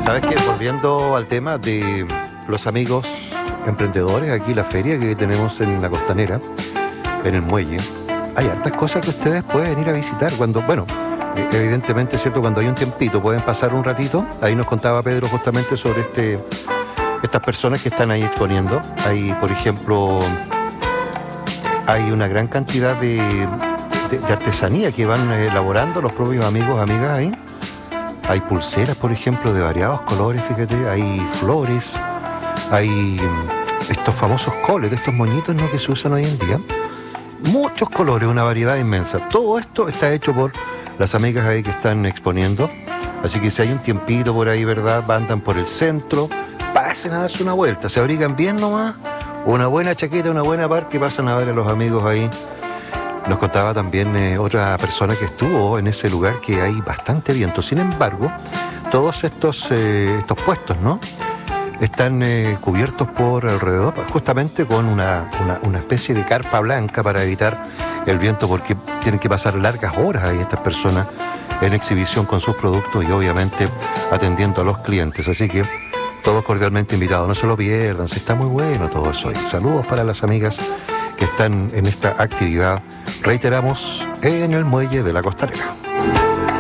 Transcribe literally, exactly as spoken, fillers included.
¿Sabes qué? Volviendo al tema de los amigos emprendedores, aquí la feria que tenemos en la Costanera, en el muelle, hay hartas cosas que ustedes pueden ir a visitar cuando, bueno, evidentemente, ¿cierto? Cuando hay un tiempito pueden pasar un ratito. Ahí nos contaba Pedro justamente sobre este, estas personas que están ahí exponiendo. Hay, por ejemplo, hay una gran cantidad de, de, de artesanía que van elaborando los propios amigos, amigas ahí. Hay pulseras, por ejemplo, de variados colores, fíjate, hay flores, hay estos famosos collars, estos moñitos, ¿no?, que se usan hoy en día. Muchos colores, una variedad inmensa. Todo esto está hecho por las amigas ahí que están exponiendo. Así que si hay un tiempito por ahí, ¿verdad?, andan por el centro, pasen a darse una vuelta, se abrigan bien nomás, una buena chaqueta, una buena par, que pasan a ver a los amigos ahí. Nos contaba también eh, otra persona que estuvo en ese lugar que hay bastante viento. Sin embargo, todos estos, eh, estos puestos, ¿no?, están eh, cubiertos por alrededor, justamente con una, una, una especie de carpa blanca para evitar el viento, porque tienen que pasar largas horas ahí estas personas en exhibición con sus productos y obviamente atendiendo a los clientes. Así que todos cordialmente invitados, no se lo pierdan, se está muy bueno todo eso hoy. Saludos para las amigas que están en esta actividad, reiteramos, en el muelle de la Costanera.